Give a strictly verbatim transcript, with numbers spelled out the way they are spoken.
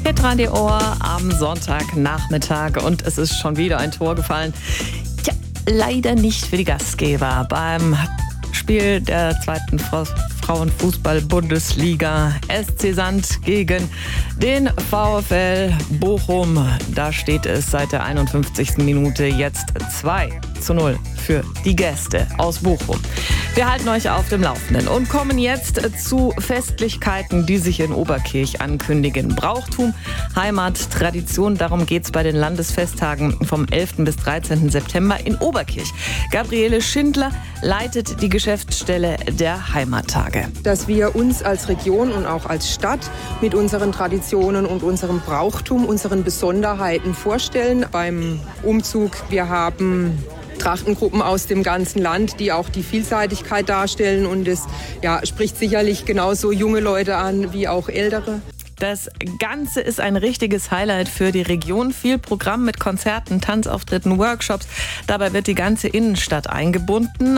Hitradio Ohr am Sonntagnachmittag und es ist schon wieder ein Tor gefallen. Tja, leider nicht für die Gastgeber beim Spiel der zweiten Frauenfußball-Bundesliga. S C Sand gegen den VfL Bochum. Da steht es seit der einundfünfzigsten Minute jetzt zwei zu null für die Gäste aus Bochum. Wir halten euch auf dem Laufenden und kommen jetzt zu Festlichkeiten, die sich in Oberkirch ankündigen. Brauchtum, Heimat, Tradition, darum geht's bei den Landesfesttagen vom elften bis dreizehnten September in Oberkirch. Gabriele Schindler leitet die Geschäftsstelle der Heimattage. Dass wir uns als Region und auch als Stadt mit unseren Traditionen und unserem Brauchtum, unseren Besonderheiten vorstellen beim Umzug. Wir haben Trachtengruppen aus dem ganzen Land, die auch die Vielseitigkeit darstellen, und es ja, spricht sicherlich genauso junge Leute an wie auch ältere. Das Ganze ist ein richtiges Highlight für die Region. Viel Programm mit Konzerten, Tanzauftritten, Workshops. Dabei wird die ganze Innenstadt eingebunden.